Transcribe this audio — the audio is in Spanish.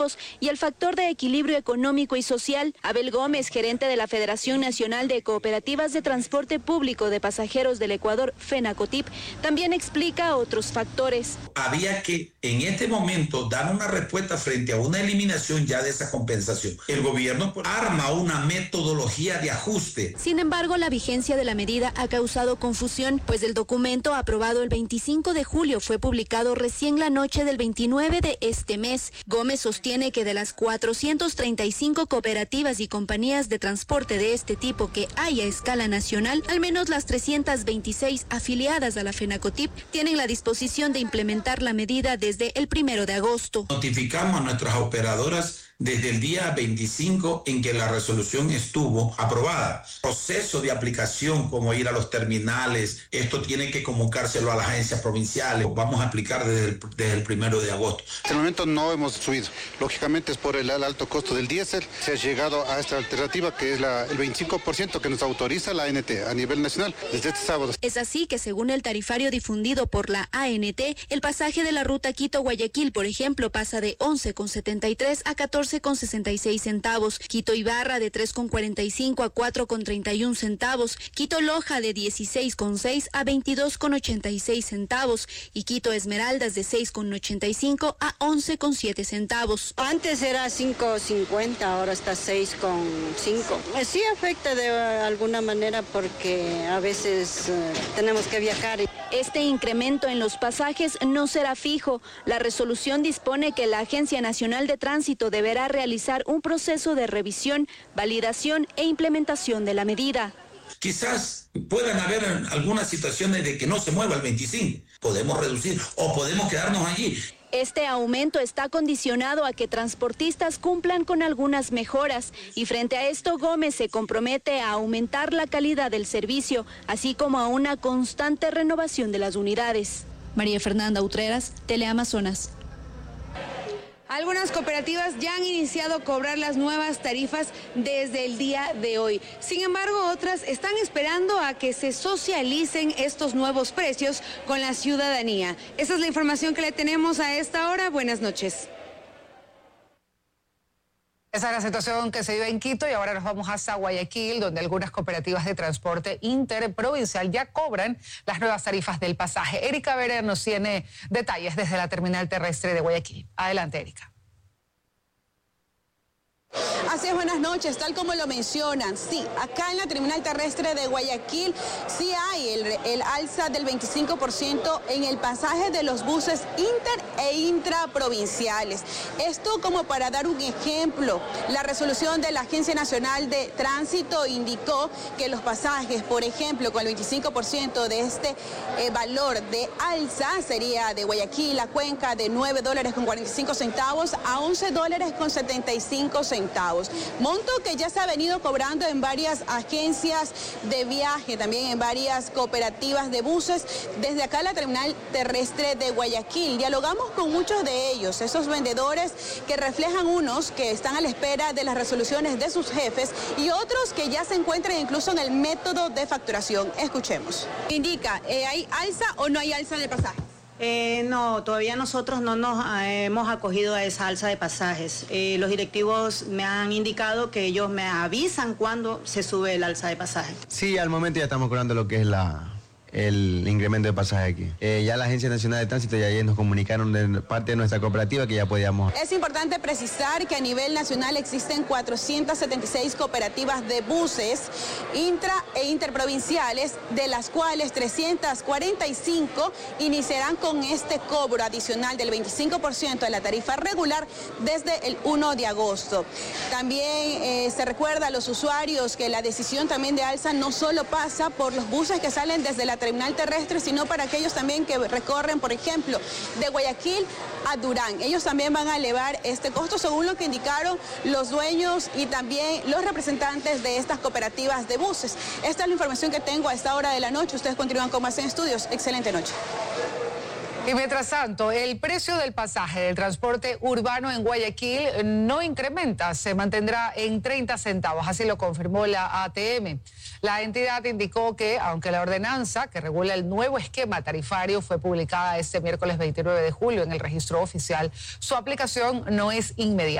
y el factor de equilibrio económico y social. Abel Gómez, gerente de la Federación Nacional de Cooperativas de Transporte Público de Pasajeros del Ecuador, FENACOTIP, también explica otros factores. Había que en este momento dar una respuesta frente a una eliminación ya de esa compensación. El gobierno arma una metodología de ajuste. Sin embargo, la vigencia de la medida ha causado confusión, pues el documento aprobado el 25 de julio fue publicado recién la noche del 29 de este mes. Gómez sostiene que de las 435 cooperativas y compañías de transporte de este tipo que hay a escala nacional, al menos las 326 afiliadas a la FENACOTIP tienen la disposición de implementar la medida desde el 1 de agosto. Notificamos a nuestras operadoras desde el día 25 en que la resolución estuvo aprobada. Proceso de aplicación, como ir a los terminales, esto tiene que comunicárselo a las agencias provinciales. Vamos a aplicar desde el 1 de agosto. En el momento no hemos subido. Lógicamente es por el alto costo del diésel. Se ha llegado a esta alternativa que es el 25% que nos autoriza la ANT a nivel nacional desde este sábado. Es así que según el tarifario difundido por la ANT, el pasaje de la ruta Quito-Guayaquil, por ejemplo, pasa de 11,73 a 14,66 centavos, Quito-Ibarra de 3,45 a 4,31 centavos, Quito-Loja de 16,6 a 22,86 centavos y Quito-Esmeraldas de 6,85 a 11,7 centavos. Antes era 5,50, ahora está 6,5. Sí afecta de alguna manera porque a veces tenemos que viajar. Este incremento en los pasajes no será fijo. La resolución dispone que la Agencia Nacional de Tránsito deberá realizar un proceso de revisión, validación e implementación de la medida. Quizás puedan haber algunas situaciones de que no se mueva el 25. Podemos reducir o podemos quedarnos allí. Este aumento está condicionado a que transportistas cumplan con algunas mejoras y frente a esto Gómez se compromete a aumentar la calidad del servicio, así como a una constante renovación de las unidades. María Fernanda Utreras, Teleamazonas. Algunas cooperativas ya han iniciado a cobrar las nuevas tarifas desde el día de hoy. Sin embargo, otras están esperando a que se socialicen estos nuevos precios con la ciudadanía. Esa es la información que le tenemos a esta hora. Buenas noches. Esa es la situación que se vive en Quito y ahora nos vamos hasta Guayaquil, donde algunas cooperativas de transporte interprovincial ya cobran las nuevas tarifas del pasaje. Erika Vera nos tiene detalles desde la terminal terrestre de Guayaquil. Adelante, Erika. Así es, buenas noches, tal como lo mencionan, sí, acá en la terminal terrestre de Guayaquil sí hay el alza del 25% en el pasaje de los buses inter e intraprovinciales. Esto como para dar un ejemplo, la resolución de la Agencia Nacional de Tránsito indicó que los pasajes, por ejemplo, con el 25% de este valor de alza sería de Guayaquil a Cuenca de $9.45 a $11.75. Monto que ya se ha venido cobrando en varias agencias de viaje, también en varias cooperativas de buses, desde acá la terminal terrestre de Guayaquil. Dialogamos con muchos de ellos, esos vendedores que reflejan unos que están a la espera de las resoluciones de sus jefes y otros que ya se encuentran incluso en el método de facturación. Escuchemos. Indica, ¿hay alza o no hay alza en el pasaje? No, todavía nosotros no nos hemos acogido a esa alza de pasajes. Los directivos me han indicado que ellos me avisan cuando se sube el alza de pasaje. Sí, al momento ya estamos cobrando lo que es el incremento de pasaje aquí. Ya la Agencia Nacional de Tránsito ya ayer nos comunicaron de parte de nuestra cooperativa que ya podíamos. Es importante precisar que a nivel nacional existen 476 cooperativas de buses intra e interprovinciales, de las cuales 345 iniciarán con este cobro adicional del 25% de la tarifa regular desde el 1 de agosto. También se recuerda a los usuarios que la decisión también de alza no solo pasa por los buses que salen desde la terminal terrestre, sino para aquellos también que recorren, por ejemplo, de Guayaquil a Durán. Ellos también van a elevar este costo, según lo que indicaron los dueños y también los representantes de estas cooperativas de buses. Esta es la información que tengo a esta hora de la noche. Ustedes continúan con más en estudios. Excelente noche. Y mientras tanto, el precio del pasaje del transporte urbano en Guayaquil no incrementa, se mantendrá en 30 centavos, así lo confirmó la ATM. La entidad indicó que, aunque la ordenanza que regula el nuevo esquema tarifario fue publicada este miércoles 29 de julio en el registro oficial, su aplicación no es inmediata.